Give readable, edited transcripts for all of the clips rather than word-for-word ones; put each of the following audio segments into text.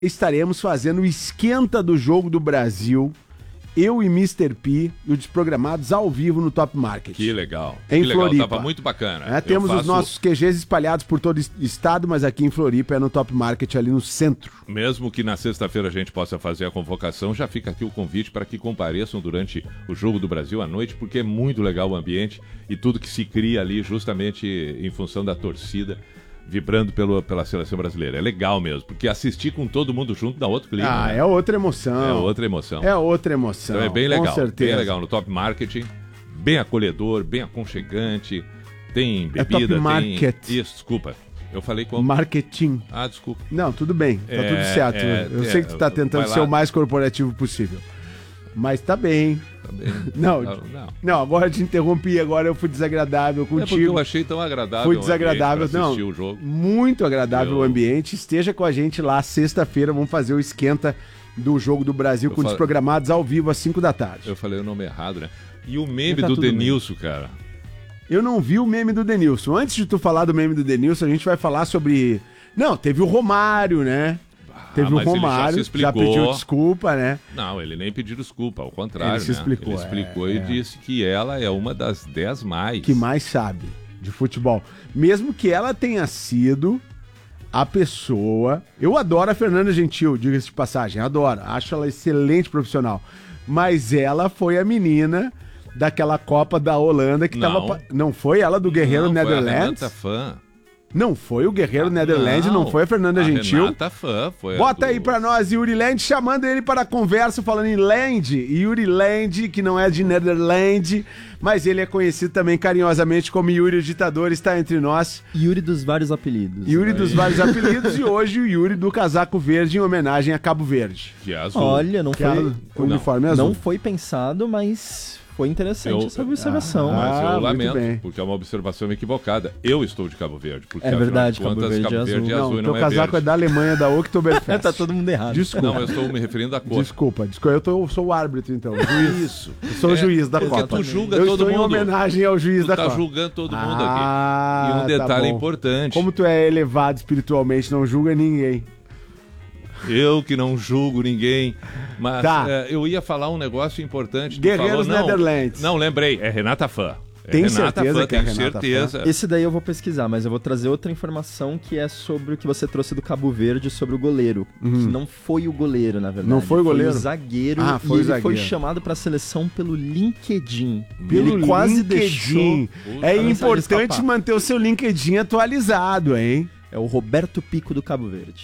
estaremos fazendo o esquenta do jogo do Brasil, eu e Mr. P e os Desprogramados ao vivo no Top Market. Que legal. Em que legal, Floripa. tava muito bacana. Temos os nossos QGs espalhados por todo o estado, mas aqui em Floripa é no Top Market, ali no centro. Mesmo que na sexta-feira a gente possa fazer a convocação, já fica aqui o convite para que compareçam durante o Jogo do Brasil à noite, porque é muito legal o ambiente e tudo que se cria ali justamente em função da torcida, vibrando pela seleção brasileira. É legal mesmo, porque assistir com todo mundo junto dá outro clima. É outra emoção. É outra emoção. É outra emoção. Então é bem legal. Com certeza. Bem legal no Top Marketing, bem acolhedor, bem aconchegante, tem bebida, Top Market. Isso, desculpa. Eu falei como? Marketing. Ah, desculpa. Não, tudo bem. Tá tudo certo. Eu sei que tu tá tentando ser o mais corporativo possível. Mas tá bem. Tá bem. Não, agora eu te interrompi, agora eu fui desagradável contigo. É porque eu achei tão agradável. Fui desagradável, não. O jogo. Muito agradável o ambiente. Esteja com a gente lá sexta-feira, vamos fazer o esquenta do Jogo do Brasil com Desprogramados ao vivo às 5 da tarde. Eu falei o nome errado, né? E o meme do Denilson, cara? Eu não vi o meme do Denilson. Antes de tu falar do meme do Denilson, a gente vai falar sobre... Não, teve o Romário, né? Teve o Romário, já pediu desculpa, né? Não, ele nem pediu desculpa, ao contrário, ele se explicou, Ele explicou e disse que ela é uma das 10 que mais sabe de futebol. Mesmo que ela tenha sido a pessoa... Eu adoro a Fernanda Gentil, diga-se de passagem, adoro. Acho ela excelente profissional. Mas ela foi a menina daquela Copa da Holanda que tava... Não foi ela do Guerreiro Netherlands? Foi a Fã. Não foi o Guerreiro Netherlands, não foi a Fernanda Gentil. Renata Fã, foi. Bota aí pra nós, Yuri Land, chamando ele para a conversa, falando em Land. Yuri Land, que não é de Netherlands, mas ele é conhecido também carinhosamente como Yuri o Ditador, está entre nós. Yuri dos vários apelidos. Yuri dos vários apelidos e hoje o Yuri do casaco verde em homenagem a Cabo Verde. Que é azul. Olha, não foi... O uniforme azul. Não foi pensado, mas... Foi interessante essa observação. Mas eu lamento, porque é uma observação equivocada. Eu estou de Cabo Verde. Porque, é verdade, Cabo Verde é azul. Não, teu casaco é da Alemanha, da Oktoberfest. Tá todo mundo errado. Desculpa. Não, eu estou me referindo à cor. Desculpa. Eu sou o árbitro, então. Juiz. Isso. Eu sou o juiz da Copa. Porque tu julga eu todo mundo. Eu estou em homenagem ao juiz da Copa. Tu tá julgando todo mundo aqui. E um detalhe importante. Como tu é elevado espiritualmente, não julga ninguém. Eu que não julgo ninguém, mas eu ia falar um negócio importante. Guerreiros Netherlands. Não, lembrei, é Renata Fã. Tem certeza que é Renata Fã? Esse daí eu vou pesquisar, mas eu vou trazer outra informação que é sobre o que você trouxe do Cabo Verde, sobre o goleiro. Que não foi o goleiro, na verdade. Não foi o goleiro? Foi o zagueiro. Foi o zagueiro. Foi chamado para a seleção pelo LinkedIn. Ele quase deixou. É importante manter o seu LinkedIn atualizado, hein? É o Roberto Pico do Cabo Verde.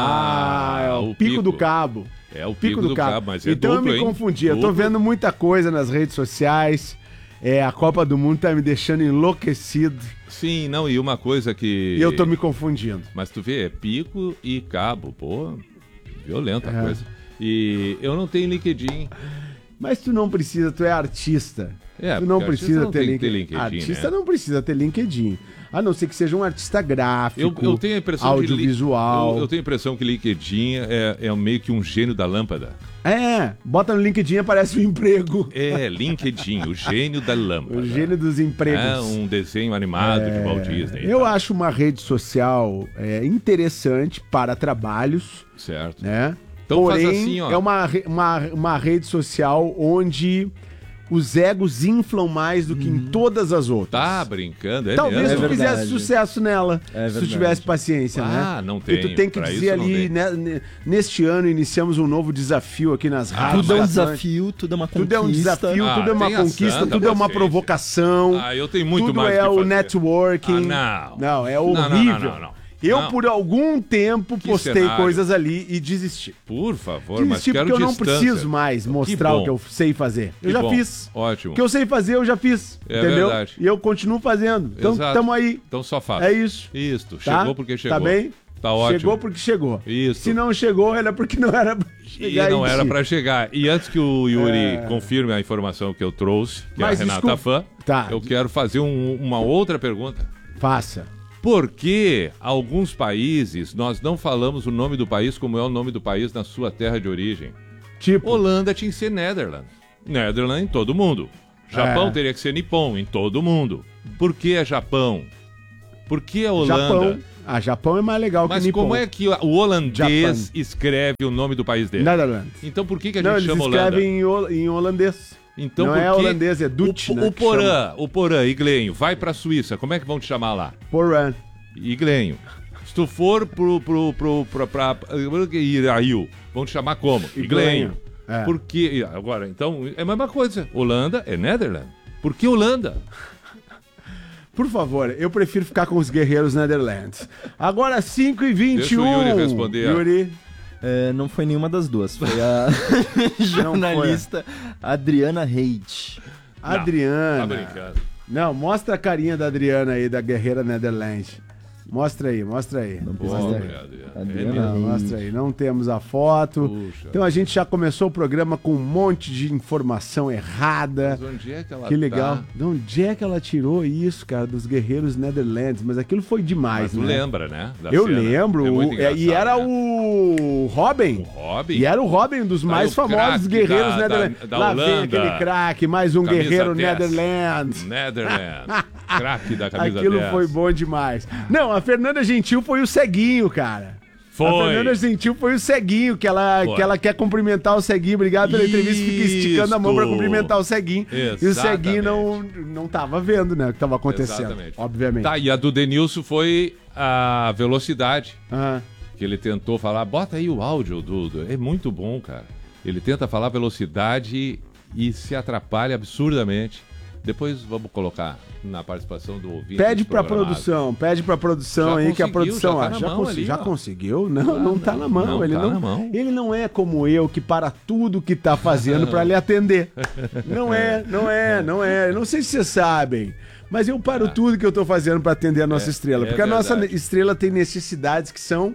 É o Pico do Cabo. É o Pico do Cabo, mas é então duplo, eu me confundi. Eu tô vendo muita coisa nas redes sociais. A Copa do Mundo tá me deixando enlouquecido. Sim, não, e uma coisa que... E eu tô me confundindo. Mas tu vê, é Pico e Cabo, pô, violenta a coisa. E eu não tenho LinkedIn. Mas tu não precisa, tu é artista. Tu não precisa ter LinkedIn. Artista não precisa ter LinkedIn. A não ser que seja um artista gráfico, eu tenho a impressão audiovisual. Eu tenho a impressão que LinkedIn é meio que um gênio da lâmpada. Bota no LinkedIn e aparece um emprego. LinkedIn, o gênio da lâmpada. O gênio dos empregos. É um desenho animado de Walt Disney. Eu acho uma rede social interessante para trabalhos. Certo. Né? Então porém, faz assim, ó. É uma rede social onde os egos inflam mais do que em todas as outras. Tá brincando, Talvez mesmo? tu fizesse sucesso nela, se tu tivesse paciência, né? Não tem. E tu tem que dizer ali, né, neste ano iniciamos um novo desafio aqui nas rádios. Tudo é um desafio, tudo é uma conquista. Tudo é um desafio, tudo é uma conquista, tudo é uma provocação. Eu tenho muito tudo mais é que fazer. o networking. Não, é horrível. Não. Eu, por algum tempo, postei coisas ali e desisti. Por favor, mas quero porque eu não distância. preciso mais mostrar o que eu sei fazer. Eu já fiz. Ótimo. O que eu sei fazer, eu já fiz. Entendeu? Verdade. E eu continuo fazendo. Então, tamo aí. Então só faça. É isso. Isso. Tá? Chegou porque chegou. Tá bem? Tá ótimo. Chegou porque chegou. Isso. Se não chegou, era porque não era pra chegar. E não era pra chegar. E antes que o Yuri confirme a informação que eu trouxe, que é a Renata Fã, eu quero fazer uma outra pergunta. Faça. Por que alguns países nós não falamos o nome do país como é o nome do país na sua terra de origem? Tipo? Holanda tinha que ser Netherlands. Netherlands em todo mundo. Japão teria que ser Nippon em todo mundo. Por que é Japão? Por que a Holanda? Ah, Japão é mais legal que Mas Nippon. como é que o holandês Japan. escreve o nome do país dele? Netherlands. Então por que a Não, gente eles chama Holanda? escrevem em holandês. Então, não por é que holandês, é Dutch, né? o Porã, Iglenho, vai pra Suíça, como é que vão te chamar lá? Porã. Iglenho. Se tu for pra Irail, vão te chamar como? Iglenho. É. Porque, agora, então, é a mesma coisa. Holanda é Netherlands. Por que Holanda? Por favor, eu prefiro ficar com os guerreiros Netherlands. Agora 5h21. Deixa o Yuri responder. Yuri. Não foi nenhuma das duas. Foi a jornalista Adriana Reid. Adriana. Tá brincando. Não, mostra a carinha da Adriana aí, da guerreira Netherlands. Mostra aí. Não Mostra aí. Não temos a foto. Puxa. Então a gente já começou o programa com um monte de informação errada. Mas onde é que ela Que legal. tá? De onde é que ela tirou isso, cara, dos guerreiros Netherlands? Mas aquilo foi demais, Mas tu né? lembra, né? da Eu cena. lembro. É muito E engraçado, era né? o Robin. O Robin. E era o Robin, um dos Tá mais aí o famosos craque guerreiros da Netherlands. da Lá vem Holanda. aquele craque, mais um Camisa guerreiro 10. Netherlands. Netherlands. Craque da camisa Aquilo 10. foi bom demais. Não, a Fernanda Gentil foi o ceguinho, cara. Foi. A Fernanda Gentil foi o ceguinho, que ela quer cumprimentar o ceguinho. Obrigado pela entrevista, fica esticando a mão pra cumprimentar o ceguinho. E o ceguinho não tava vendo, né, o que tava acontecendo. Exatamente. Obviamente. Tá, e a do Denilson foi a velocidade. Aham. Que ele tentou falar, bota aí o áudio, Dudu. É muito bom, cara. Ele tenta falar velocidade e se atrapalha absurdamente. Depois vamos colocar na participação do ouvinte. Pede pra programado. produção Já aí, que a conseguiu, produção já tá na mão ali, já ó. conseguiu? Não tá na mão. Não Ele tá não, na mão. ele não é como eu, que para tudo que tá fazendo pra lhe atender. Não é. Eu não sei se vocês sabem, mas eu paro tudo que eu tô fazendo pra atender a nossa estrela. Porque a nossa verdade. estrela tem necessidades que são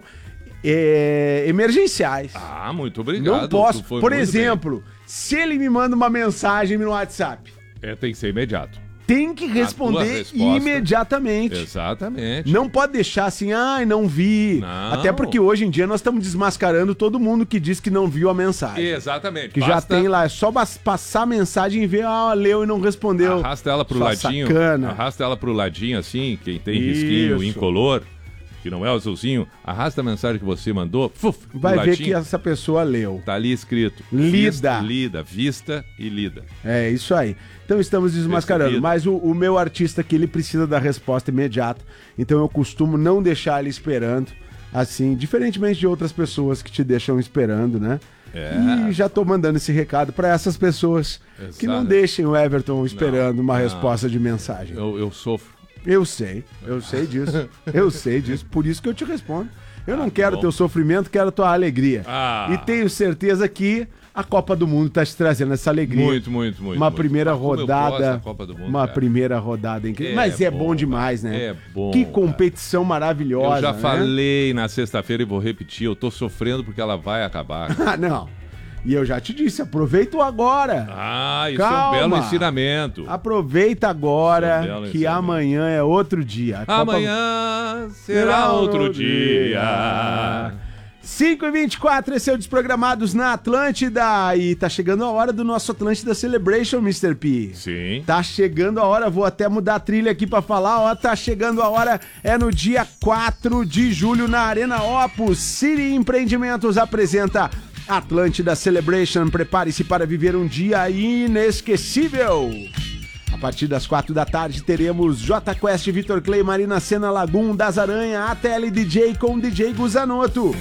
emergenciais. Ah, muito obrigado. Não posso. Tu foi Por muito exemplo, se ele me manda uma mensagem no WhatsApp, bem. Tem que ser imediato. tem que responder resposta. imediatamente. Exatamente. Não pode deixar assim, ai, não vi. Não. Até porque hoje em dia nós estamos desmascarando todo mundo que diz que não viu a mensagem. Exatamente. Que já tem lá, é só passar a mensagem e ver, leu e não respondeu. Arrasta ela pro Sua ladinho. sacana. Arrasta ela pro ladinho assim, quem tem Isso. risquinho incolor, que não é o azulzinho. Arrasta a mensagem que você mandou. Pro Vai ver ladinho, que essa pessoa leu. tá ali escrito. Lida. Vista e lida. É, isso aí. Então estamos desmascarando. Percebido. Mas o meu artista aqui, ele precisa da resposta imediata. Então eu costumo não deixar ele esperando. Assim, diferentemente de outras pessoas que te deixam esperando, né? E já tô mandando esse recado para essas pessoas que não Exato. deixem o Everton esperando uma não. resposta de mensagem. Eu sofro. Eu sei disso. Eu sei disso. Por isso que eu te respondo. Eu não quero bom. teu sofrimento, quero tua alegria. Ah. E tenho certeza que a Copa do Mundo tá te trazendo essa alegria. Muito. Uma muito. primeira Ah, como eu gosto rodada. da Copa do Mundo, Uma cara. primeira rodada incrível. Mas é bom demais, né? É bom, Que cara. competição maravilhosa. Eu já né? falei na sexta-feira e vou repetir, eu tô sofrendo porque ela vai acabar. Ah, não. E eu já te disse, aproveita o agora. Ah, isso Calma. é um belo ensinamento. Aproveita agora Isso é belo que ensinamento. amanhã é outro dia. A Copa- Amanhã será outro dia. 5h24, esse é o Desprogramados na Atlântida. E tá chegando a hora do nosso Atlântida Celebration, Mr. P. Sim. Tá chegando a hora, vou até mudar a trilha aqui pra falar, ó, tá chegando a hora, é no dia 4 de julho na Arena Opus. City Empreendimentos apresenta Atlântida Celebration, prepare-se para viver um dia inesquecível. A partir das 4 da tarde teremos J Quest, Vitor Clay, Marina Sena, Lagum, Das Aranha, ATL DJ com DJ Guzanoto.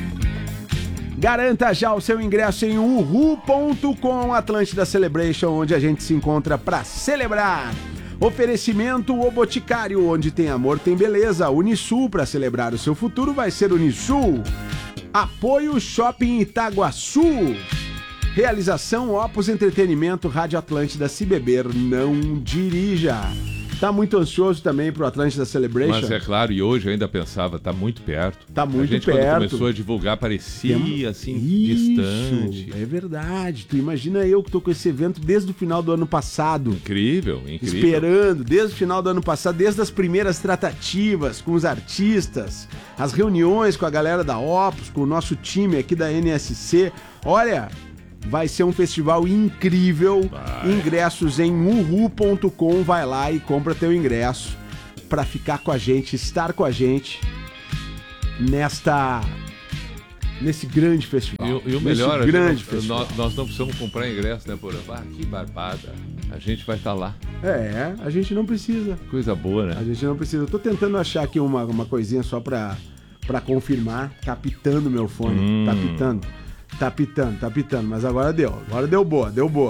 Garanta já o seu ingresso em uhu.com, Atlântida Celebration, onde a gente se encontra para celebrar. Oferecimento O Boticário, onde tem amor, tem beleza. Unisul, para celebrar o seu futuro, vai ser Unisul. Apoio Shopping Itaguaçu. Realização Opus Entretenimento, Rádio Atlântida. Se beber, não dirija. Tá muito ansioso também pro Atlântida Celebration? Mas é claro, e hoje eu ainda pensava, tá muito perto. Tá muito a gente, perto. Quando começou a divulgar, parecia assim, distante. É verdade. Tu imagina eu que tô com esse evento desde o final do ano passado. Incrível. Esperando, desde o final do ano passado, desde as primeiras tratativas com os artistas, as reuniões com a galera da Opus, com o nosso time aqui da NSC. Olha, vai ser um festival incrível. Ingressos em uhu.com. Vai lá e compra teu ingresso pra ficar com a gente, estar com a gente nesse grande festival. E o melhor, grande festival. Nós não precisamos comprar ingresso, né, Porã? Ah, que barbada. A gente vai estar lá. A gente não precisa. Coisa boa, né? A gente não precisa. Eu tô tentando achar aqui uma coisinha só pra confirmar. Tá pitando meu fone. Tá pitando. Mas agora deu. Agora deu boa. Deu boa.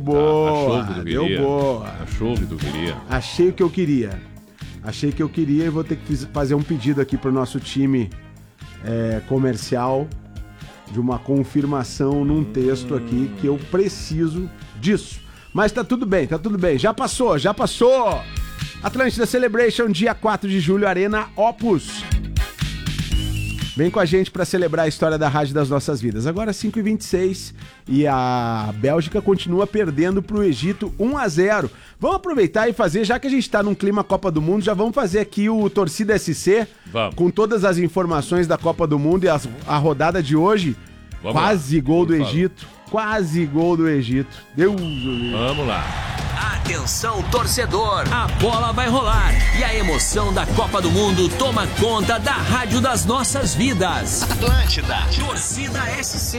Achou o que tu queria. Achei o que eu queria e vou ter que fazer um pedido aqui pro nosso time comercial de uma confirmação num texto aqui que eu preciso disso. Mas tá tudo bem. Já passou. Atlântida Celebration, dia 4 de julho, Arena Opus. Vem com a gente para celebrar a história da Rádio das Nossas Vidas. Agora 5h26 e a Bélgica continua perdendo para o Egito 1-0. Vamos aproveitar e fazer, já que a gente está num clima Copa do Mundo, já vamos fazer aqui o Torcida SC, com todas as informações da Copa do Mundo e a rodada de hoje. Quase gol do Egito. Deus do céu. Vamos lá. Atenção, torcedor, a bola vai rolar e a emoção da Copa do Mundo toma conta da Rádio das Nossas Vidas. Atlântida, Torcida SC.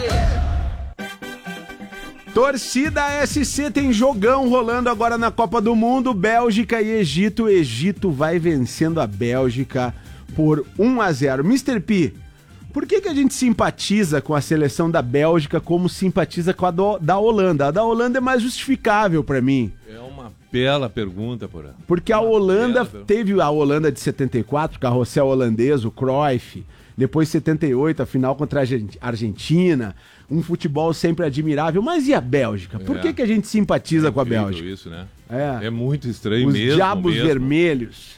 Torcida SC tem jogão rolando agora na Copa do Mundo, Bélgica e Egito. O Egito vai vencendo a Bélgica por 1-0. Mr. P, por que a gente simpatiza com a seleção da Bélgica como simpatiza com a da Holanda? A da Holanda é mais justificável pra mim. É uma bela pergunta, Porã. Porque a Holanda, teve a Holanda de 74, carrossel holandês, o Cruyff. Depois 78, a final contra a Argentina. Um futebol sempre admirável. Mas e a Bélgica? Por que a gente simpatiza com a Bélgica? Isso, né? É muito estranho Os mesmo. Os diabos vermelhos.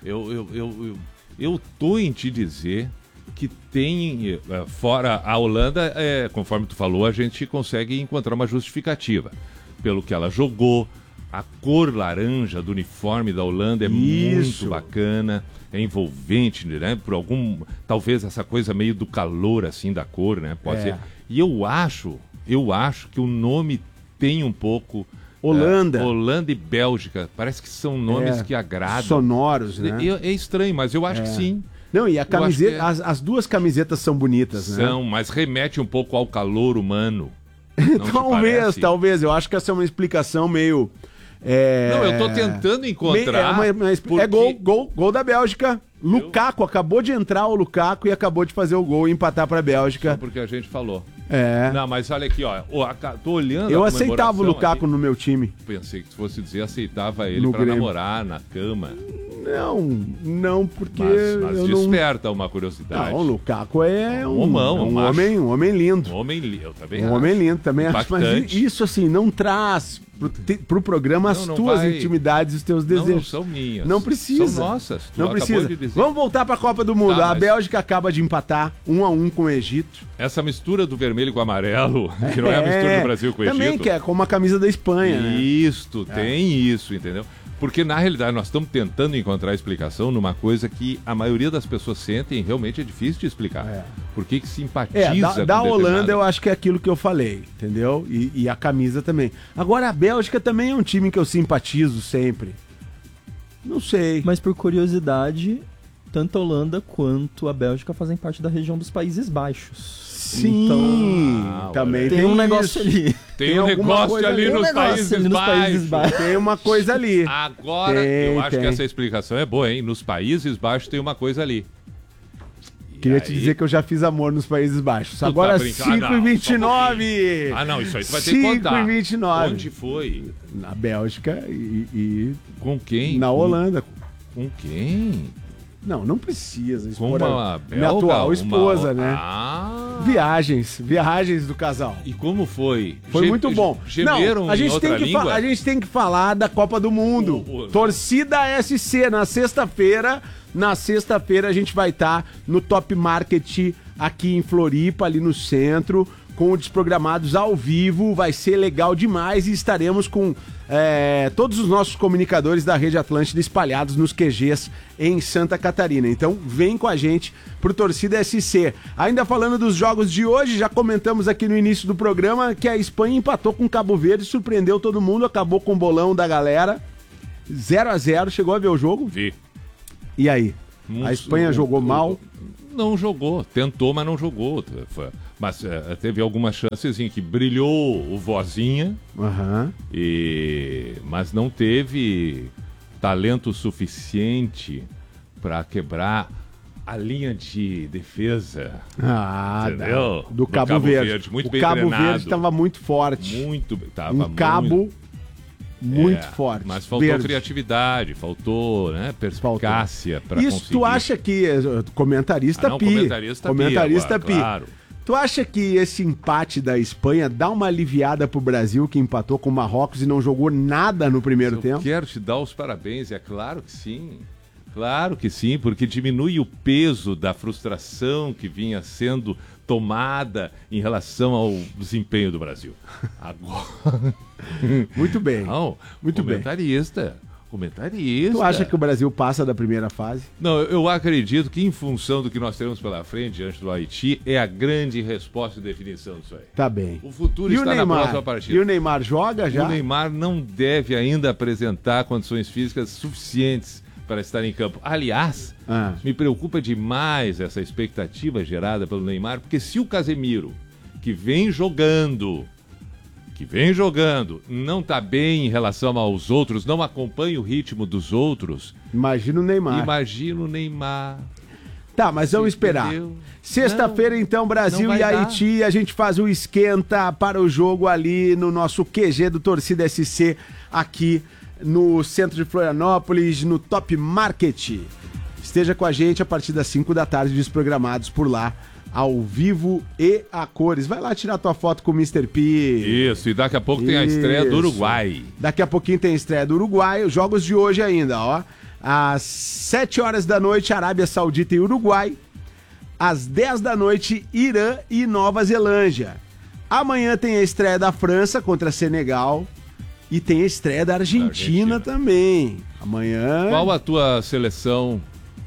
Eu tô em te dizer que tem, fora a Holanda, conforme tu falou, a gente consegue encontrar uma justificativa. Pelo que ela jogou, a cor laranja do uniforme da Holanda é muito bacana, é envolvente, né? Por talvez essa coisa meio do calor, assim, da cor, né? Pode ser. E eu acho que o nome tem um pouco... Holanda e Bélgica, parece que são nomes que agradam. Sonoros, né? É estranho, mas eu acho que sim. Não, e a camiseta, as duas camisetas são bonitas, né? São, mas remete um pouco ao calor humano. Talvez. Eu acho que essa é uma explicação meio... Não, eu tô tentando encontrar... Gol da Bélgica. Lukaku, acabou de entrar o Lukaku e acabou de fazer o gol e empatar pra Bélgica. Só porque a gente falou. Não, mas olha aqui, ó. Tô olhando. Eu aceitava o Lukaku no meu time. Pensei que se fosse dizer, aceitava ele pra namorar na cama. Não, porque. Mas desperta uma curiosidade. Não, o Lukaku é um homem lindo. Eu também acho. Homem lindo também acho. Mas isso, assim, não traz pro programa as tuas intimidades e os teus desejos. Não são minhas. Não precisa. São nossas. Não precisa. Vamos voltar pra Copa do Mundo. A Bélgica acaba de empatar 1-1 com o Egito. Essa mistura do vermelho com o amarelo, que não é a mistura do Brasil com o Egito. Também que é como a camisa da Espanha, né? Isso, tem isso, entendeu? Porque, na realidade, nós estamos tentando encontrar explicação numa coisa que a maioria das pessoas sentem e realmente é difícil de explicar. Por que simpatiza com da Holanda eu acho que é aquilo que eu falei, entendeu? E a camisa também. Agora, a Bélgica também é um time que eu simpatizo sempre. Não sei. Mas, por curiosidade, tanto a Holanda quanto a Bélgica fazem parte da região dos Países Baixos. Sim, então, também tem um negócio ali. Tem um negócio ali nos Países Baixos. Tem uma coisa ali. Agora, eu acho que essa explicação é boa, hein? Nos Países Baixos tem uma coisa ali. Queria te dizer que eu já fiz amor nos Países Baixos. Agora 5h29. Não, isso aí tu vai ter que contar. 5h29. Onde foi? Na Bélgica e... Com quem? Na Holanda. Com quem? Não precisa. Com uma belga, minha atual esposa, né? Viagens do casal. E como foi? Foi muito bom. Gemeram em outra língua? A gente tem que falar da Copa do Mundo. Torcida SC, na sexta-feira. Na sexta-feira a gente vai estar no Top Market aqui em Floripa, ali no centro, com o Desprogramados ao vivo. Vai ser legal demais e estaremos com todos os nossos comunicadores da Rede Atlântida espalhados nos QGs em Santa Catarina. Então vem com a gente pro Torcida SC. Ainda falando dos jogos de hoje, já comentamos aqui no início do programa que a Espanha empatou com Cabo Verde, surpreendeu todo mundo, acabou com o bolão da galera. 0-0, chegou a ver o jogo? Vi. E aí? A Espanha jogou mal? não jogou. Tentou, mas não jogou. Mas teve algumas chances em que brilhou o Vozinha, mas não teve talento suficiente para quebrar a linha de defesa. Entendeu? Do Cabo Verde. Muito o bem Cabo treinado. Verde estava muito forte. Muito forte. Mas faltou criatividade, faltou, né, perspicácia para conseguir. Isso, tu acha que... Comentarista Pi. Comentarista Pi. Claro. Tu acha que esse empate da Espanha dá uma aliviada pro Brasil, que empatou com o Marrocos e não jogou nada no primeiro tempo? Eu quero te dar os parabéns, é claro que sim. Claro que sim, porque diminui o peso da frustração que vinha sendo tomada em relação ao desempenho do Brasil. Agora... Muito bem. Não, muito comentarista. Tu acha que o Brasil passa da primeira fase? Não, eu acredito que em função do que nós temos pela frente diante do Haiti, é a grande resposta e definição disso aí. Tá bem. O futuro está na próxima partida. E o Neymar joga já? O Neymar não deve ainda apresentar condições físicas suficientes para estar em campo. Aliás, me preocupa demais essa expectativa gerada pelo Neymar, porque se o Casemiro, que vem jogando, não está bem em relação aos outros, não acompanha o ritmo dos outros... Imagina o Neymar. Tá, mas vamos esperar. Sexta-feira, então, Brasil e Haiti, a gente faz o esquenta para o jogo ali no nosso QG do Torcida SC, aqui no centro de Florianópolis, no Top Market. Esteja com a gente a partir das 5 da tarde, desprogramados por lá, ao vivo e a cores. Vai lá tirar tua foto com o Mr. P. Isso, e daqui a pouco tem a estreia do Uruguai. Daqui a pouquinho tem a estreia do Uruguai, os jogos de hoje ainda, ó. Às 7 horas da noite, Arábia Saudita e Uruguai. Às 10 da noite, Irã e Nova Zelândia. Amanhã tem a estreia da França contra Senegal. E tem a estreia da Argentina também. Amanhã... Qual a tua seleção,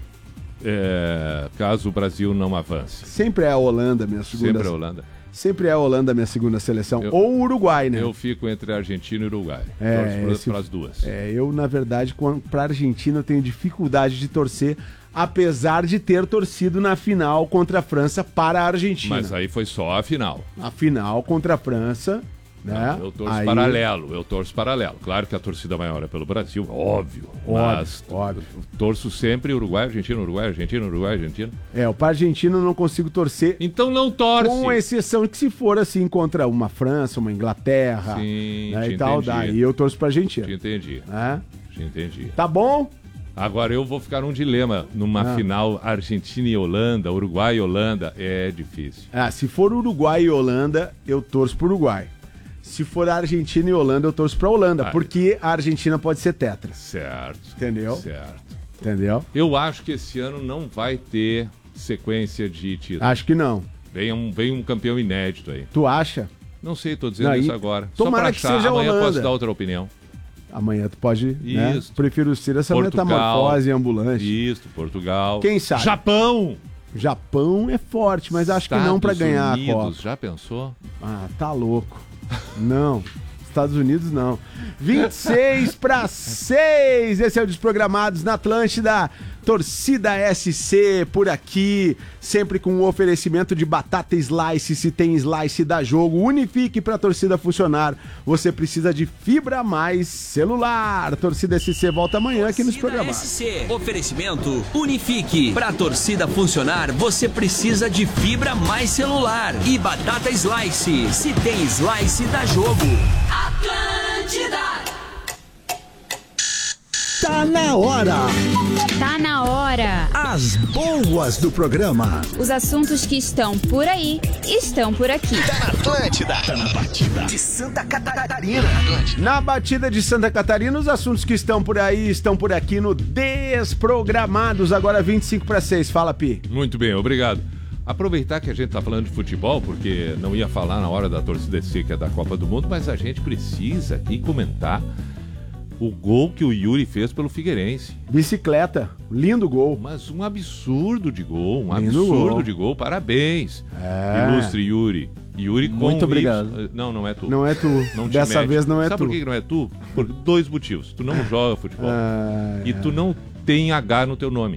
caso o Brasil não avance? Sempre é a Holanda, minha segunda. Sempre é a Holanda? Sempre é a Holanda, minha segunda seleção. Ou o Uruguai, né? Eu fico entre a Argentina e o Uruguai. Torço para as duas. Eu, na verdade, para a Argentina, eu tenho dificuldade de torcer, apesar de ter torcido na final contra a França para a Argentina. Mas aí foi só a final. A final contra a França... Né? Eu torço paralelo. Claro que a torcida maior é pelo Brasil, óbvio. Mas torço sempre Uruguai, Argentina. Para a Argentina eu não consigo torcer. Então não torce. Com exceção que se for assim contra uma França, uma Inglaterra, né, e tal, daí eu torço para a Argentina. Te entendi. Te entendi. Tá bom? Agora eu vou ficar num dilema numa final Argentina e Holanda, Uruguai e Holanda, é difícil. Se for Uruguai e Holanda, eu torço pro Uruguai. Se for a Argentina e Holanda, eu torço pra Holanda, porque a Argentina pode ser tetra. Certo. Entendeu? Certo. Entendeu? Eu acho que esse ano não vai ter sequência de títulos. Acho que não. Vem um campeão inédito aí. Tu acha? Não sei, tô dizendo isso agora. Tomara só que seja a Amanhã Holanda. posso dar outra opinião. Amanhã tu pode, né? Isso. Prefiro ser essa metamorfose ambulante. Isso, Portugal. Quem sabe? Japão é forte, mas acho que não pra ganhar a Copa. Já pensou? Tá louco. Não, Estados Unidos não. 26-6, esse é o Desprogramados na Atlântida. Torcida SC por aqui, sempre com um oferecimento de batata slice. Se tem slice, dá jogo. Unifique para a torcida funcionar. Você precisa de fibra mais celular. Torcida SC volta amanhã aqui nos Programados. SC, oferecimento Unifique. Para a torcida funcionar, você precisa de fibra mais celular e batata slice. Se tem slice, dá jogo. Atlântida. Tá na hora! Tá na hora! As boas do programa. Os assuntos que estão por aí, estão por aqui. Tá na Atlântida. Tá na batida de Santa Catarina. Na batida de Santa Catarina, os assuntos que estão por aí, estão por aqui no Desprogramados. Agora 25-6. Fala, Pi. Muito bem, obrigado. Aproveitar que a gente tá falando de futebol, porque não ia falar na hora da torcida SC, que é da Copa do Mundo, mas a gente precisa aqui comentar o gol que o Yuri fez pelo Figueirense. Bicicleta, lindo gol. Mas um absurdo de gol, de gol. Parabéns. Ilustre Yuri. Yuri com muito obrigado. Não é tu. Não é tu. Dessa vez não é tu. Sabe por que não é tu? Por dois motivos. Tu não joga futebol e tu não tem H no teu nome.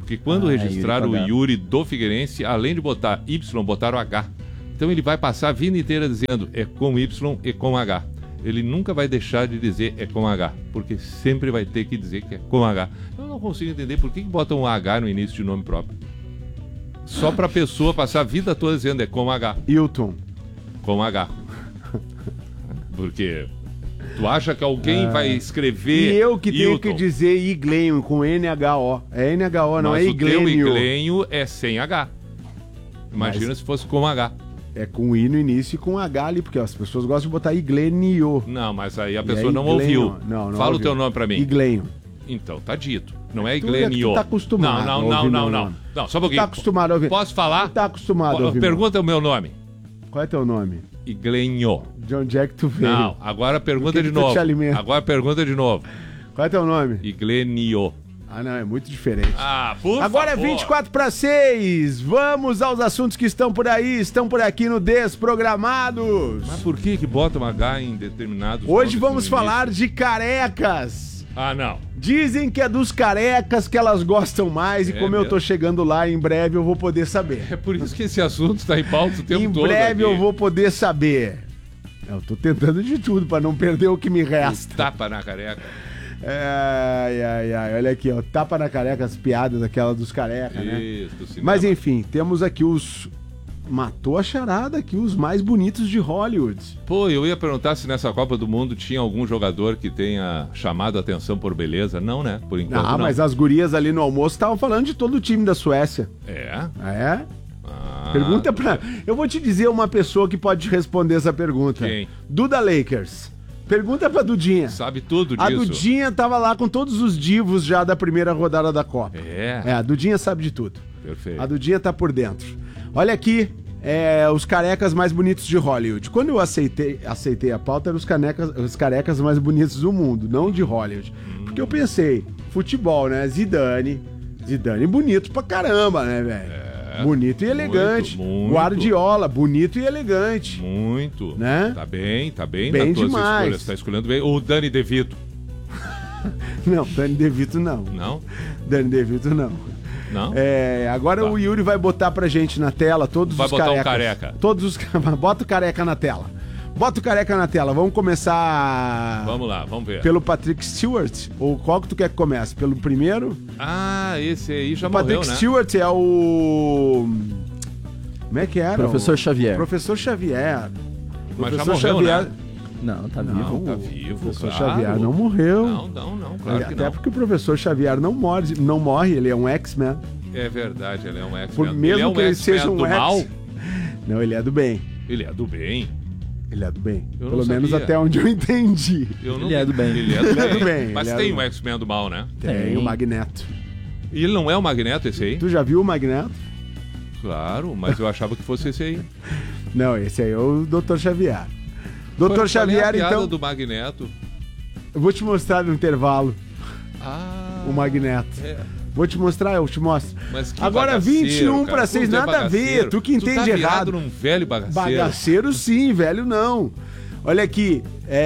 Porque quando registraram Yuri o Yuri do Figueirense, além de botar Y, botaram H. Então ele vai passar a vida inteira dizendo é com Y e com H. Ele nunca vai deixar de dizer é com H, porque sempre vai ter que dizer que é com H. Eu não consigo entender por que botam um H no início de nome próprio. Só pra pessoa passar a vida toda dizendo é com H. Hilton. Com H. Porque tu acha que alguém vai escrever E eu que tenho Hilton, que dizer Iglenho com NHO. É NHO, não mas é o teu Iglenho. Iglenho é sem H. Imagina se fosse com H. É com I no início e com H ali, porque as pessoas gostam de botar Iglenio. Não, mas aí a E pessoa é não Iglenho. ouviu. Não Fala ouviu. o teu nome pra mim. Iglenho. Então, tá dito. Não é Tu é que Iglenio. tu tá acostumado a Não, ouvir meu não. nome. Não, só um Tu pouquinho. tá acostumado a ouvir. Posso falar? Tu tá acostumado a ouvir. Pergunta o meu nome. Qual é teu nome? Iglenho. De onde é que tu veio? Não, agora pergunta Do que de que tu novo. te alimenta? Agora pergunta de novo. Qual é teu nome? Iglenio. Ah, não, é muito diferente. Ah, por Agora favor. é 24 para 6. Vamos aos assuntos que estão por aí, estão por aqui no Desprogramados. Mas por que botam H em determinados Hoje nomes vamos no falar início? de carecas. Ah, não. Dizem que é dos carecas que elas gostam mais e como eu tô mesmo? chegando lá, em breve eu vou poder saber. É por isso que esse assunto está em pauta o tempo Em todo. breve aqui. eu vou poder saber. Eu tô tentando de tudo para não perder o que me resta. Tapa na careca. Ai, olha aqui, ó, tapa na careca, as piadas daquela dos carecas, né? Isso, do cinema. Mas enfim, temos aqui os... Matou a charada aqui, os mais bonitos de Hollywood. Pô, eu ia perguntar se nessa Copa do Mundo tinha algum jogador que tenha chamado a atenção por beleza. Não, né? Por enquanto não. Mas as gurias ali no almoço estavam falando de todo o time da Suécia. É? É? Ah, Pergunta pra... Eu vou te dizer uma pessoa que pode responder essa pergunta. Quem? Duda Lakers. Pergunta pra Dudinha. Sabe tudo A disso. Dudinha tava lá com todos os divos já da primeira rodada da Copa. É, A Dudinha sabe de tudo. perfeito. A Dudinha tá por dentro. Olha aqui, os carecas mais bonitos de Hollywood. Quando eu aceitei a pauta, eram os carecas mais bonitos do mundo, não de Hollywood. Porque eu pensei, futebol, né? Zidane bonito pra caramba, né, velho? Bonito e elegante. muito. Guardiola, bonito e elegante. Muito. Né? Tá bem Bem nas tuas demais. escolhas. Tá escolhendo bem. O Dani DeVito. Não, Dani DeVito não. Não? Dani DeVito não. Não? Agora Tá. o Yuri vai botar pra gente na tela todos Vai os botar um carecas. careca. Todos os... Bota o careca na tela. Bota o careca na tela. Vamos começar Vamos lá, vamos ver. pelo Patrick Stewart. Ou qual que tu quer que comece? Pelo primeiro? Ah, esse aí já O morreu, Patrick né? Stewart é o... Como é que era? Professor Xavier. Professor Xavier. Mas já Professor morreu, Xavier... né? Não, tá Não, vivo. tá vivo, O professor claro. Xavier não morreu. Não, claro que Até não. porque o professor Xavier não morre, ele é um X-Men. É verdade, ele é um Por X-Men. mesmo Ele é um que ele X-Men seja um do X. mal? Não, ele é do bem. Ele é do bem. Ele é do bem. Eu Pelo não menos sabia. até onde eu entendi. Eu não... Ele é do bem. Ele é do Ele é do bem. bem, Mas ele é tem do um bem. X-Men do mal, né? Tem o Magneto. E ele não é o Magneto, esse aí? Tu já viu o Magneto? Claro, mas eu achava que fosse esse aí. Não, esse aí é o Dr. Xavier. Dr. Qual é a Xavier, piada então. do Magneto? Eu vou te mostrar no intervalo Ah, o Magneto. é. Vou te mostrar, eu te mostro. Mas que Agora, bagaceiro, 21 cara. para 6, Tu é nada a ver. bagaceiro. Tu que entende tá virado errado. num velho bagaceiro. Bagaceiro sim, velho não. Olha aqui,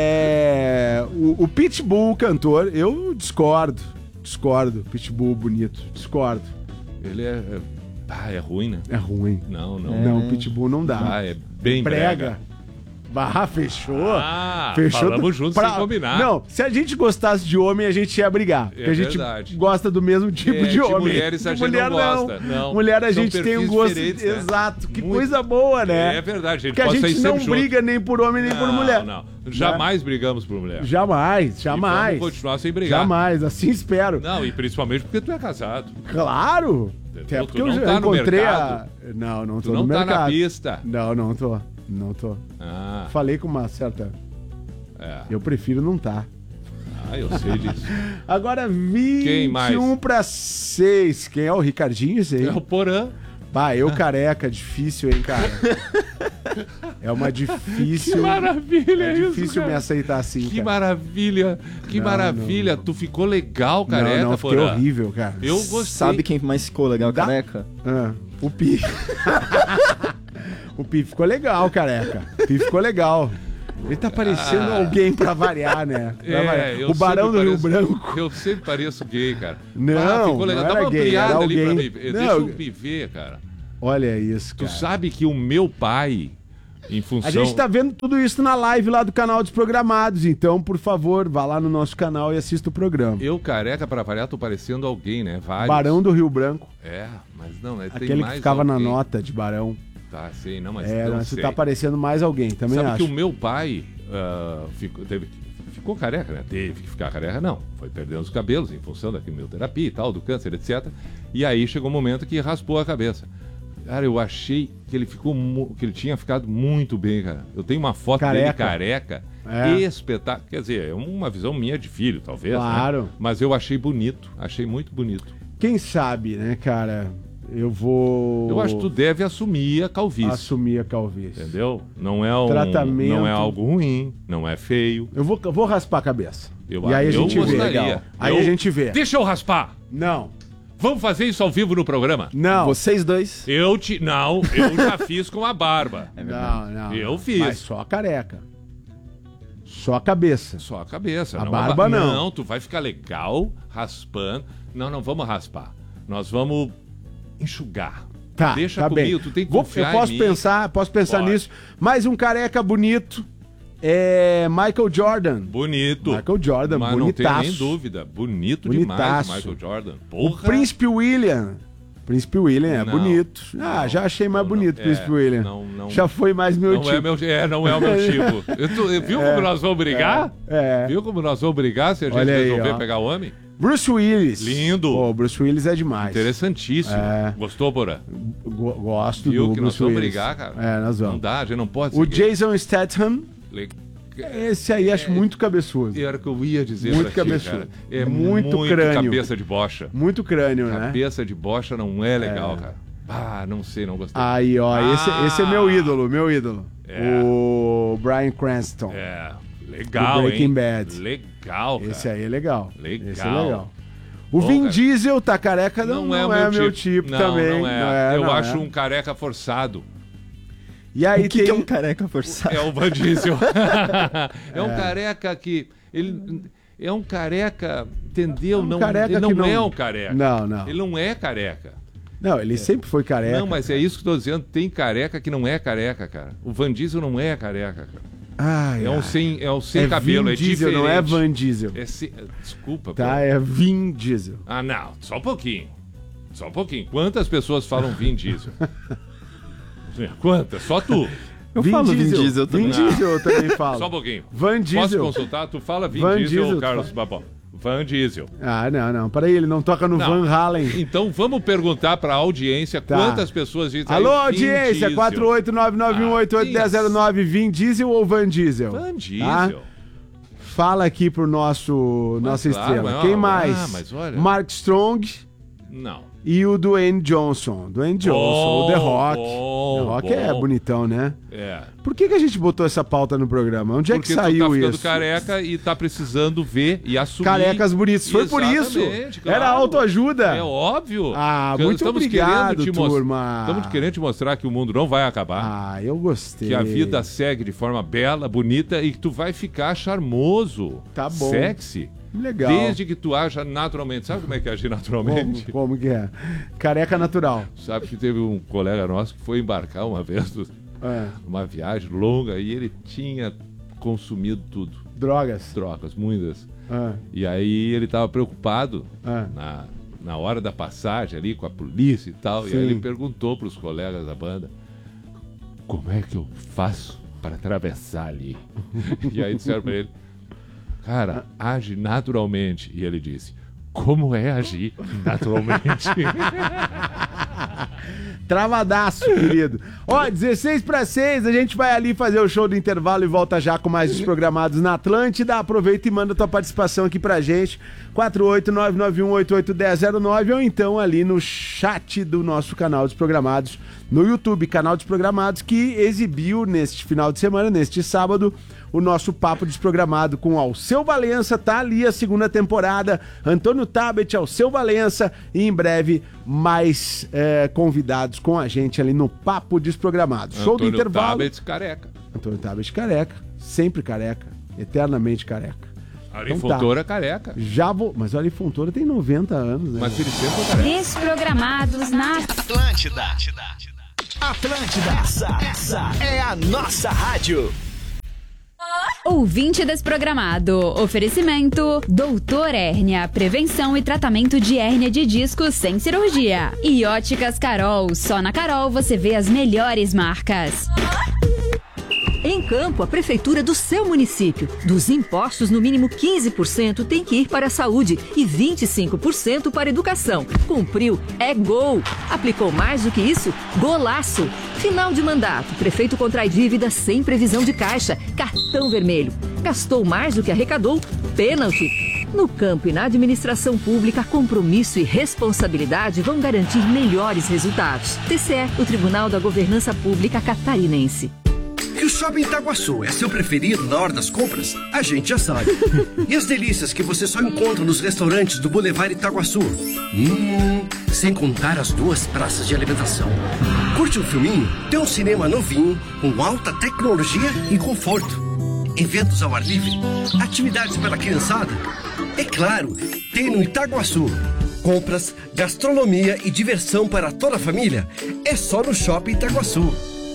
o Pitbull, cantor, eu discordo. Pitbull bonito, discordo. Ele é ruim, né? É ruim. Não. Não, Pitbull não dá. É bem brega. Barra fechou. Fechou. Falamos juntos sem combinar. Não, se a gente gostasse de homem, a gente ia brigar. Porque a gente verdade. gosta do mesmo tipo de homem. mulheres a De gente mulher não gosta. Não. Mulher a São gente tem um perfis gosto. diferentes, né? Exato. Que Muito. coisa boa, né? É verdade, a gente Porque a pode sair gente não sempre junto. briga nem por homem nem por mulher. Não. Jamais brigamos por mulher. Jamais. E vamos continuar sem brigar. Jamais, assim espero. Não, e principalmente porque tu é casado. Claro. Tu Até porque não eu já tá no encontrei mercado. Não tô Tu não no tá mercado. na pista. Não tô. Ah, Falei com uma certa... é. Eu prefiro não tá. Eu sei disso. Agora Quem mais? 21 para 6. Quem é o Ricardinho esse aí? É o Porã. Bah, eu careca, difícil, hein, cara? É uma difícil... Que maravilha É isso, difícil cara. me aceitar assim, Que cara. maravilha. Que Não, maravilha. Tu ficou legal, careca, Não, fiquei Porã. horrível, cara. Eu gostei. Sabe quem mais ficou legal, Dá- careca? O Pi. O Pi ficou legal, careca. O Pi ficou legal. Ele tá parecendo alguém pra variar, né? Eu o Barão do Rio Branco. Eu sempre pareço gay, cara. Não, ficou legal. não Dá uma era gay, ampliada era ali pra alguém... mim. Deixa eu me ver, cara. Olha isso, cara. Tu sabe que o meu pai, em função... A gente tá vendo tudo isso na live lá do canal Desprogramados, então, por favor, vá lá no nosso canal e assista o programa. Eu, careca, pra variar, tô parecendo alguém, né? Vários. Barão do Rio Branco. Mas não, né? Tem Aquele mais que ficava alguém. na nota de Barão. Tá, sei, não, mas Mas não você sei. tá parecendo mais alguém, também Sabe acho. que o meu pai ficou careca, né? Teve que ficar careca, não. Foi perdendo os cabelos em função da quimioterapia e tal, do câncer, etc. E aí chegou um momento que raspou a cabeça. Cara, eu achei que ele que ele tinha ficado muito bem, cara. Eu tenho uma foto dele careca, espetacular. Quer dizer, é uma visão minha de filho, talvez. Claro. Né? Mas eu achei bonito, achei muito bonito. Quem sabe, né, cara? Eu acho que tu deve assumir a calvície. Assumir a calvície. Entendeu? Não é Tratamento. Não é algo ruim, não é feio. Eu vou raspar a cabeça. E aí a gente vê. Legal. Aí a gente vê. Deixa eu raspar. Não. Vamos fazer isso ao vivo no programa? Não. Vocês dois? Eu já fiz com a barba. Não. Eu fiz. Mas só a careca. Só a cabeça. Só a cabeça. A barba não. Não, tu vai ficar legal raspando. Não vamos raspar. Nós vamos enxugar. Tá, Deixa tá comigo, bem. tu tem que confiar Eu posso em mim. posso pensar Pode. nisso. Mais um careca bonito é Michael Jordan. Bonito. Michael Jordan, mas bonitaço. não tem nem dúvida. Bonito Bonitaço. demais o Michael Jordan. Porra. O Príncipe William. Príncipe William é Não, bonito. não, já achei mais bonito o é, Príncipe William. não. Já foi mais meu Não tipo. não é o meu tipo. Viu como nós vamos brigar? Viu como nós vamos brigar se a gente Olha aí, resolver ó. pegar o homem? Bruce Willis. Lindo. Pô, Bruce Willis é demais. Interessantíssimo. Gostou, Porã? Gosto Viu do que Bruce nós vamos Willis. brigar, cara? Nós vamos. Não dá, a gente não pode O ser gay. Jason Statham, esse aí acho muito cabeçudo. Era o que eu ia dizer Muito pra ti, cabeçudo. cara. É Muito crânio. cabeça de bocha. Muito crânio, né? Cabeça de bocha não é legal, cara. Não sei, não gostei. Aí, ó, esse é meu ídolo. É. O Bryan Cranston. Legal, do Breaking hein? Bad. Legal, cara. Esse aí é legal. Legal. Esse é legal. O Bom, Vin cara. Diesel tá careca, não é meu tipo não, também. Não é. Eu não acho é. um careca forçado. E aí O que é um careca forçado? É o Van Diesel. É um careca que... Ele é um careca, entendeu? Careca ele que não é um careca. Não. Ele não é careca. Não, ele sempre foi careca. Não, mas é isso que eu tô dizendo. Tem careca que não é careca, cara. O Van Diesel não é careca, cara. É um sem cabelo, Vin é Diesel, diferente. não é Van Diesel. Desculpa, Tá, pô. é Vin Diesel. Não, só um pouquinho. Só um pouquinho. Quantas pessoas falam Vin Diesel? Quantas? Só tu. Eu falo Vin Diesel também. Vin Diesel eu também falo. Só um pouquinho. Van Diesel. Posso consultar? Tu fala Vin Van Diesel ou Diesel, Carlos Babão? Van Diesel. Não. Peraí, ele não toca no Não. Van Halen. Então vamos perguntar pra audiência quantas pessoas dizem Alô, aí, Vin audiência, Diesel. 48991881009, Vin Diesel ou Van Diesel? Van Tá? Diesel. Fala aqui pro nossa claro, estrela. mas, Quem mais? mas olha... Mark Strong Não. e o Dwayne Johnson. O The Rock. Bom, The Rock é bom. bonitão, né? É. Por que a gente botou essa pauta no programa? Onde é que Porque saiu tu tá ficando isso? careca e tá precisando ver e assumir. Carecas bonitos. Foi por isso. Exatamente, claro. Era autoajuda. É óbvio. Muito Estamos obrigado, querendo turma. Estamos querendo te mostrar que o mundo não vai acabar. Eu gostei. Que a vida segue de forma bela, bonita e que tu vai ficar charmoso. Tá bom. Sexy. Legal. Desde que tu haja naturalmente. Sabe como é que é agir naturalmente? Como que é? Careca natural. Sabe que teve um colega nosso que foi embarcar uma vez uma viagem longa e ele tinha consumido tudo. Drogas. Drogas, muitas. E aí ele estava preocupado na hora da passagem ali com a polícia e tal. Sim. E aí ele perguntou para os colegas da banda: como é que eu faço para atravessar ali? E aí disseram para ele: cara, age naturalmente. E ele disse: como é agir naturalmente? Travadaço, querido. 16:06, a gente vai ali fazer o show do intervalo e volta já com mais Desprogramados na Atlântida. Aproveita e manda tua participação aqui pra gente, 48991881009, ou então ali no chat do nosso canal Desprogramados, no YouTube, canal Desprogramados, que exibiu neste final de semana, neste sábado, o nosso Papo Desprogramado com Alceu Valença. Tá ali a segunda temporada, Antônio Tabet, Alceu Valença, e em breve mais convidados com a gente ali no Papo Desprogramado. Show do Antônio intervalo. Tabet, careca. Antônio Tabet careca, sempre careca, eternamente careca. Ari Fontoura careca. Já vou, mas o Ari Fontoura tem 90 anos, né? Mas ele sempre foi careca. Desprogramados na Atlântida. Essa é a nossa rádio. Ouvinte desprogramado. Oferecimento: Doutor Hérnia, prevenção e tratamento de hérnia de disco sem cirurgia. E Óticas Carol, só na Carol você vê as melhores marcas. Em Campo, a prefeitura do seu município. Dos impostos, no mínimo 15% tem que ir para a saúde e 25% para a educação. Cumpriu, é gol. Aplicou mais do que isso? Golaço. Final de mandato, prefeito contrai dívida sem previsão de caixa. Cartão vermelho. Gastou mais do que arrecadou? Pênalti. No campo e na administração pública, compromisso e responsabilidade vão garantir melhores resultados. TCE, o Tribunal da Governança Pública Catarinense. Que o Shopping Itaguaçu é seu preferido na hora das compras, a gente já sabe. E as delícias que você só encontra nos restaurantes do Boulevard Itaguaçu. Sem contar as 2 praças de alimentação. Curte um filminho? Tem um cinema novinho, com alta tecnologia e conforto. Eventos ao ar livre? Atividades para a criançada? É claro, tem no Itaguaçu. Compras, gastronomia e diversão para toda a família? É só no Shopping Itaguaçu.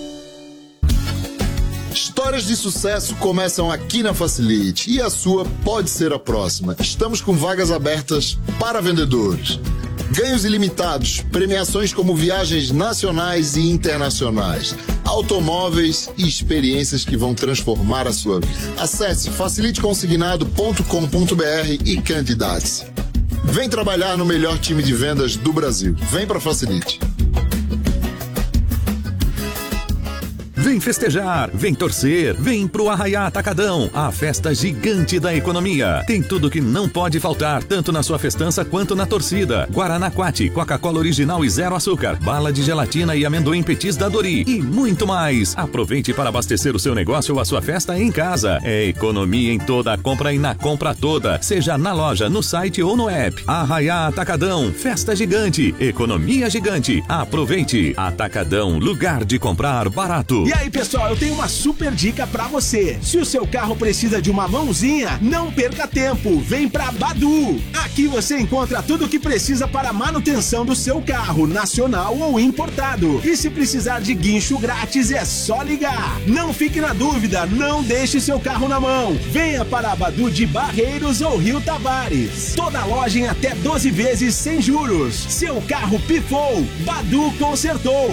Histórias de sucesso começam aqui na Facilite e a sua pode ser a próxima. Estamos com vagas abertas para vendedores. Ganhos ilimitados, premiações como viagens nacionais e internacionais, automóveis e experiências que vão transformar a sua vida. Acesse faciliteconsignado.com.br e candidate-se. Vem trabalhar no melhor time de vendas do Brasil. Vem para Facilite. Vem festejar, vem torcer, vem pro Arraiá Atacadão, a festa gigante da economia. Tem tudo que não pode faltar, tanto na sua festança quanto na torcida. Guaraná Quati, Coca-Cola original e 0 açúcar, bala de gelatina e amendoim petis da Dori e muito mais. Aproveite para abastecer o seu negócio ou a sua festa em casa. É economia em toda a compra e na compra toda, seja na loja, no site ou no app. Arraiá Atacadão, festa gigante, economia gigante. Aproveite. Atacadão, lugar de comprar barato. E aí, pessoal, eu tenho uma super dica pra você. Se o seu carro precisa de uma mãozinha, não perca tempo. Vem pra Badu. Aqui você encontra tudo o que precisa para a manutenção do seu carro, nacional ou importado. E se precisar de guincho grátis, é só ligar. Não fique na dúvida, não deixe seu carro na mão. Venha para a Badu de Barreiros ou Rio Tavares. Toda loja em até 12 vezes sem juros. Seu carro pifou, Badu consertou.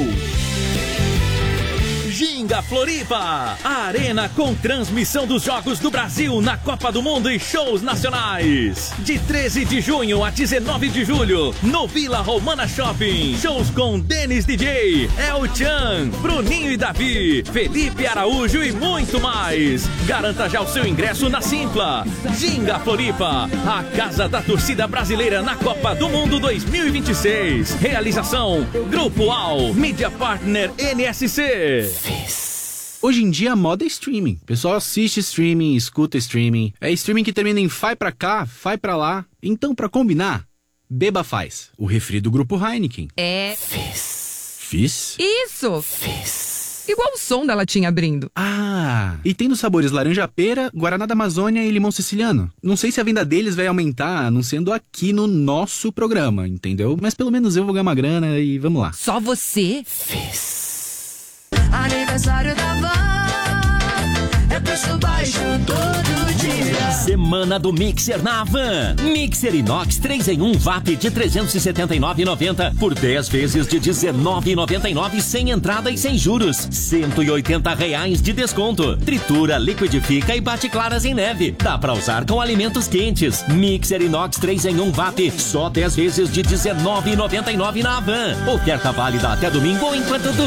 Ginga Floripa, a arena com transmissão dos Jogos do Brasil na Copa do Mundo e shows nacionais. De 13 de junho a 19 de julho, no Vila Romana Shopping. Shows com Denis DJ, El Chan, Bruninho e Davi, Felipe Araújo e muito mais. Garanta já o seu ingresso na Simpla. Ginga Floripa, a casa da torcida brasileira na Copa do Mundo 2026. Realização, Grupo AL, Media Partner NSC. Hoje em dia a moda é streaming. O pessoal assiste streaming, escuta streaming. É streaming que termina em vai pra cá, vai pra lá. Então, pra combinar, Beba Faz, o refri do Grupo Heineken. É... Fizz? Isso! Fizz. Igual o som da latinha abrindo. Ah, e tem nos sabores laranja-pera, Guaraná da Amazônia e limão siciliano. Não sei se a venda deles vai aumentar anunciando aqui no nosso programa, entendeu? Mas pelo menos eu vou ganhar uma grana e vamos lá. Só você? Fizz. Aniversário da Van, é preço baixo todo dia. Semana do Mixer na Havan. Mixer Inox 3 em 1 VAP de R$ 379,90 por 10 vezes de R$ 19,99 sem entrada e sem juros. R$ 180 de desconto. Tritura, liquidifica e bate claras em neve. Dá pra usar com alimentos quentes. Mixer Inox 3 em 1 VAP, só 10 vezes de R$ 19,99 na Havan. Oferta válida até domingo ou enquanto